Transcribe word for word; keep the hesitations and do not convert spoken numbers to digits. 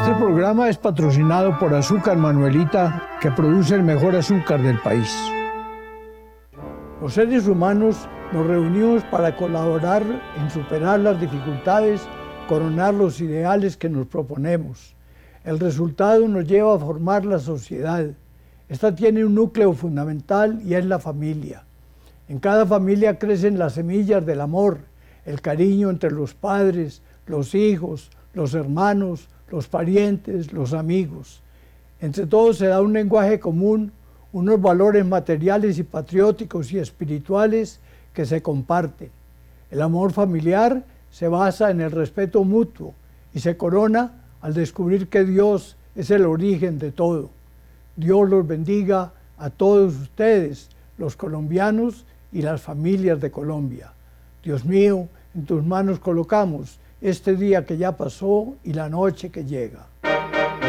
Este programa es patrocinado por Azúcar Manuelita, que produce el mejor azúcar del país. Los seres humanos nos reunimos para colaborar en superar las dificultades, coronar los ideales que nos proponemos. El resultado nos lleva a formar la sociedad. Esta tiene un núcleo fundamental y es la familia. En cada familia crecen las semillas del amor, el cariño entre los padres, los hijos, los hermanos, los parientes, los amigos. Entre todos se da un lenguaje común, unos valores materiales y patrióticos y espirituales que se comparten. El amor familiar se basa en el respeto mutuo y se corona al descubrir que Dios es el origen de todo. Dios los bendiga a todos ustedes, los colombianos y las familias de Colombia. Dios mío, en tus manos colocamos este día que ya pasó y la noche que llega.